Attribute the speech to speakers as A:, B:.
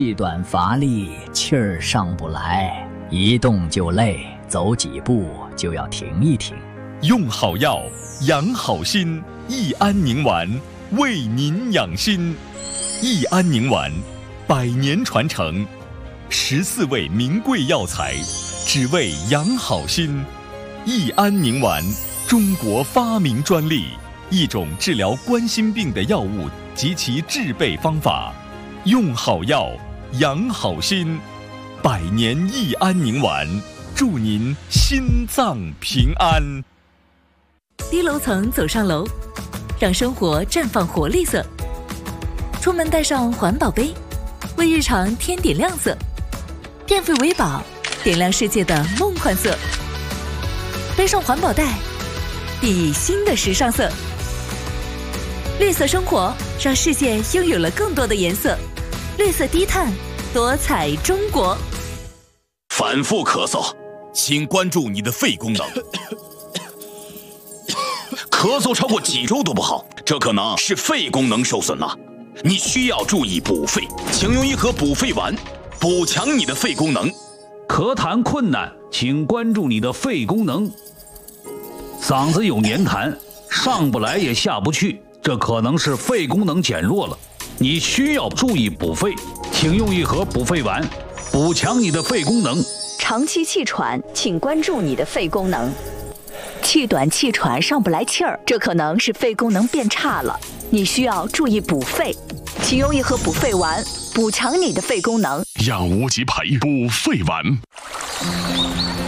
A: 气短乏力，气儿上不来，一动就累，走几步就要停一停。
B: 用好药，养好心，益安宁丸为您养心。益安宁丸100年传承，14味名贵药材，只为养好心。益安宁丸，中国发明专利，一种治疗冠心病的药物及其制备方法。用好药，养好心，100年益安宁丸，祝您心脏平安。
C: 低楼层走上楼，让生活绽放活力色。出门带上环保杯，为日常添点亮色。电费为宝，点亮世界的梦幻色。背上环保袋，熠熠新的时尚色。绿色生活，让世界拥有了更多的颜色。绿色低碳，多彩中国。
D: 反复咳嗽，请关注你的肺功能。咳嗽超过几周都不好，这可能是肺功能受损了。你需要注意补肺，请用一盒补肺丸，补强你的肺功能。
E: 咳痰困难，请关注你的肺功能。嗓子有黏痰，上不来也下不去，这可能是肺功能减弱了。你需要注意补肺，请用一盒补肺丸，补强你的肺功能。
F: 长期气喘，请关注你的肺功能。气短气喘上不来气儿，这可能是肺功能变差了。你需要注意补肺，请用一盒补肺丸，补强你的肺功能。
G: 让无极牌补肺丸。